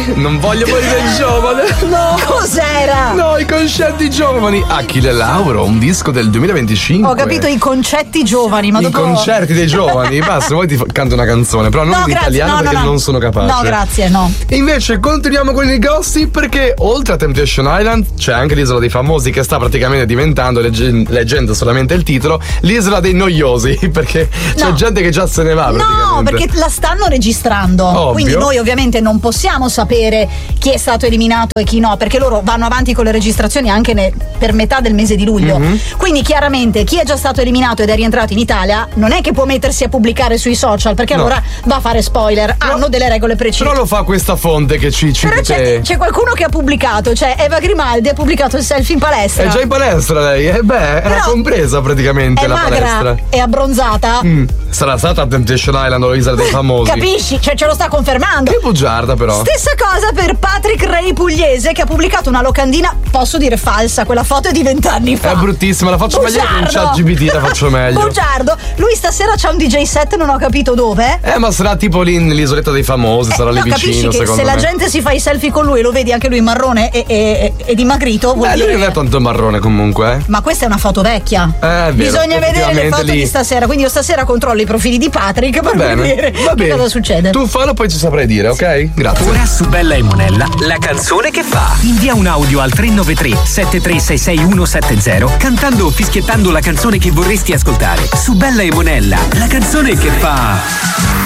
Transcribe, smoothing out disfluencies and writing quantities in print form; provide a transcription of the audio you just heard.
Non voglio morire giovane. No. Cos'era? No, i concerti giovani. Achille Lauro, un disco del 2025. Ho capito, i concetti giovani, ma I dopo... concerti dei giovani. Basta, poi ti canto una canzone, però non in italiano perché non sono capace. No, grazie, no. E invece continuiamo con il gossip perché oltre a Temptation Island c'è anche l'Isola dei Famosi che sta praticamente diventando, leggendo solamente il titolo, l'Isola dei Noiosi, perché c'è gente che già se ne va praticamente. No, perché la stanno registrando. Ovvio. Quindi noi ovviamente non possiamo sapere chi è stato eliminato e chi no, perché loro vanno avanti con le registrazioni anche per metà del mese di luglio. Quindi chiaramente chi è già stato eliminato ed è rientrato in Italia non è che può mettersi a pubblicare sui social, perché allora va a fare spoiler. Hanno delle regole precise. Però lo fa questa fonte che ci Però c'è qualcuno che ha pubblicato, cioè Eva Grimaldi ha pubblicato il selfie in palestra. È già in palestra lei? Era compresa praticamente la magra, palestra. è abbronzata. Sarà stata a Temptation Island o l'Isola dei Famosi. Capisci? Cioè ce lo sta confermando. Che bugiarda però. Stessa cosa per Patrick Ray Pugliese, che ha pubblicato una locandina, posso dire falsa, quella foto è di 20 anni fa. È bruttissima, la faccio meglio con ChatGPT, la faccio meglio. Bugiardo. Lui stasera c'ha un DJ set, non ho capito dove. Ma sarà tipo lì nell'isoletta dei famosi, sarà lì vicino, capisci che se la gente si fa i selfie con lui e lo vedi anche lui marrone e dimagrito, vuol dire. Lui non è tanto marrone comunque. Ma questa è una foto vecchia. Vero, bisogna vedere le foto di stasera, quindi io stasera controllo i profili di Patrick per vedere che cosa succede. Tu fallo, poi ci saprai dire, ok? Grazie. Ora su Bella e Monella, la canzone che fa. Invia un audio al 393 7366170 cantando o fischiettando la canzone che vorresti ascoltare. Su Bella e Monella, la canzone che fa.